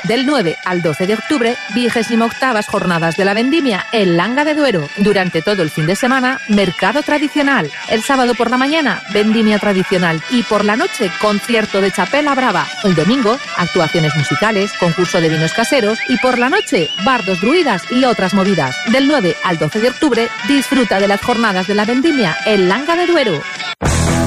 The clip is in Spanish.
Del 9 al 12 de octubre, 28ª Jornadas de la Vendimia en Langa de Duero. Durante todo el fin de semana, mercado tradicional. El sábado por la mañana, vendimia tradicional. Y por la noche, concierto de Chapela Brava. El domingo, actuaciones musicales, concurso de vinos caseros. Y por la noche, bardos druidas y otras movidas. Del 9 al 12 de octubre, disfruta de las Jornadas de la Vendimia en Langa de Duero.